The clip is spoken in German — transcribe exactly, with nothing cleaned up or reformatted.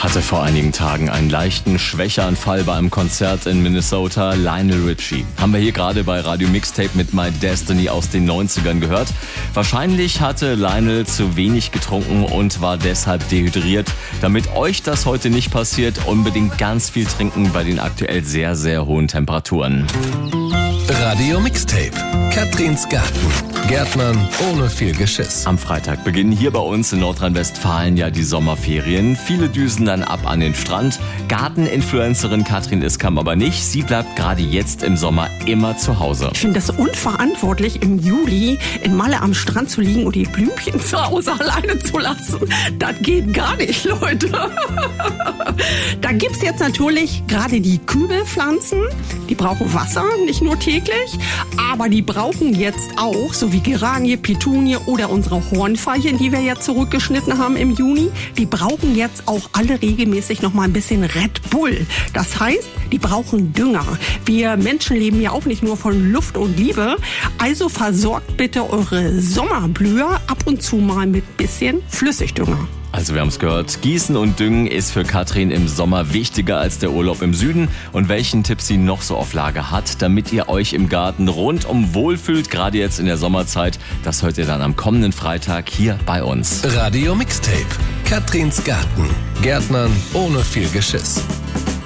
hatte vor einigen Tagen einen leichten Schwächeanfall bei einem Konzert in Minnesota. Lionel Richie haben wir hier gerade bei Radio Mixtape mit My Destiny aus den neunzigern gehört. Wahrscheinlich hatte Lionel zu wenig getrunken und war deshalb dehydriert. Damit euch das heute nicht passiert, unbedingt ganz viel trinken bei den aktuell sehr, sehr hohen Temperaturen. Radio Mixtape. Katrins Garten. Gärtnern ohne viel Geschiss. Am Freitag beginnen hier bei uns in Nordrhein-Westfalen ja die Sommerferien. Viele düsen dann ab an den Strand. Garteninfluencerin Katrin Iskam aber nicht. Sie bleibt gerade jetzt im Sommer immer zu Hause. Ich finde das unverantwortlich, im Juli in Malle am Strand zu liegen und die Blümchen zu Hause alleine zu lassen. Das geht gar nicht, Leute. Da gibt's jetzt natürlich gerade die Kübelpflanzen. Die brauchen Wasser, nicht nur täglich. Aber die brauchen jetzt auch, so wie Geranie, Petunie oder unsere Hornfeilchen, die wir ja zurückgeschnitten haben im Juni, die brauchen jetzt auch alle regelmäßig noch mal ein bisschen Red Bull. Das heißt, die brauchen Dünger. Wir Menschen leben ja auch nicht nur von Luft und Liebe. Also versorgt bitte eure Sommerblüher ab und zu mal mit bisschen Flüssigdünger. Also wir haben es gehört, Gießen und Düngen ist für Katrin im Sommer wichtiger als der Urlaub im Süden. Und welchen Tipp sie noch so auf Lager hat, damit ihr euch im Garten rundum wohlfühlt, gerade jetzt in der Sommerzeit, das hört ihr dann am kommenden Freitag hier bei uns. Radio Mixtape. Katrins Garten. Gärtnern ohne viel Geschiss.